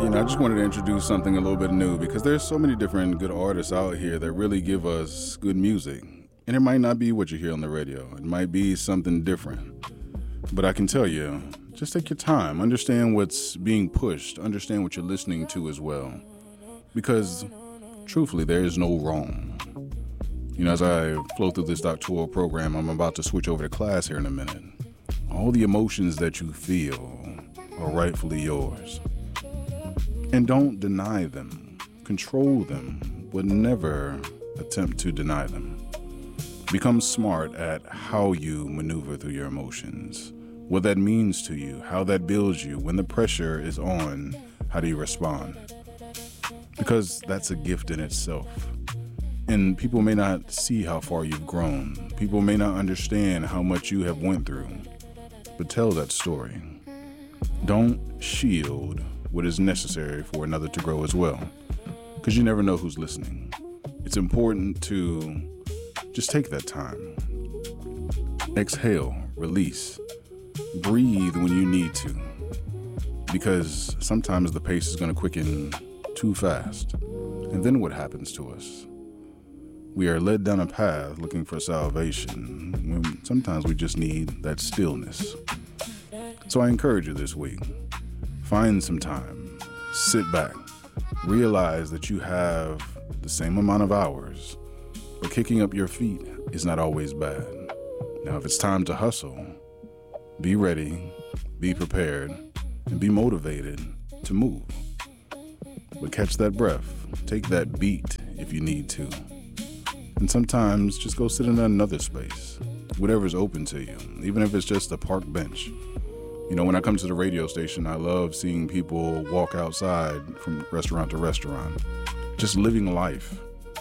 I just wanted to introduce something a little bit new because there's so many different good artists out here that really give us good music. And it might not be what you hear on the radio. It might be something different. But I can tell you, just take your time. Understand what's being pushed. Understand what you're listening to as well. Because, truthfully, there is no wrong. As I flow through this doctoral program, I'm about to switch over to class here in a minute. All the emotions that you feel are rightfully yours. And don't deny them. Control them, but never attempt to deny them. Become smart at how you maneuver through your emotions, what that means to you, how that builds you. When the pressure is on, how do you respond? Because that's a gift in itself. And people may not see how far you've grown. People may not understand how much you have went through. But tell that story. Don't shield what is necessary for another to grow as well. Because you never know who's listening. It's important to just take that time. Exhale, release, breathe when you need to. Because sometimes the pace is going to quicken too fast. And then what happens to us? We are led down a path looking for salvation when sometimes we just need that stillness. So I encourage you this week, find some time, sit back, realize that you have the same amount of hours, but kicking up your feet is not always bad. Now, if it's time to hustle, be ready, be prepared, and be motivated to move. But catch that breath, take that beat if you need to. And sometimes just go sit in another space, whatever's open to you, even if it's just a park bench. When I come to the radio station, I love seeing people walk outside from restaurant to restaurant, just living life.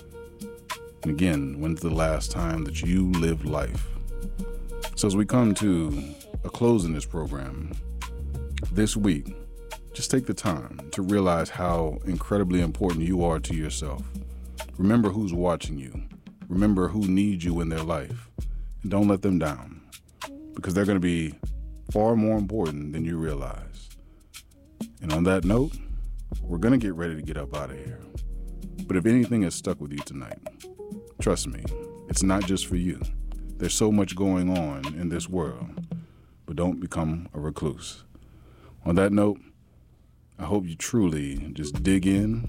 And again, when's the last time that you lived life? So as we come to a close in this program, this week, just take the time to realize how incredibly important you are to yourself. Remember who's watching you. Remember who needs you in their life. And don't let them down, because they're going to be far more important than you realize. And on that note, we're going to get ready to get up out of here. But if anything has stuck with you tonight, trust me, it's not just for you. There's so much going on in this world, but don't become a recluse. On that note, I hope you truly just dig in,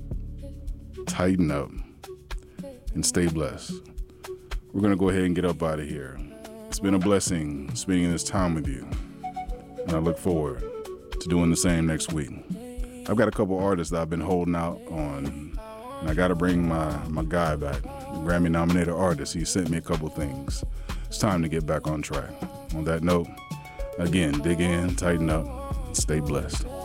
tighten up, and stay blessed. We're going to go ahead and get up out of here. It's been a blessing spending this time with you, and I look forward to doing the same next week. I've got a couple artists that I've been holding out on, and I got to bring my guy back, the Grammy-nominated artist. He sent me a couple things. It's time to get back on track. On that note, again, dig in, tighten up, and stay blessed.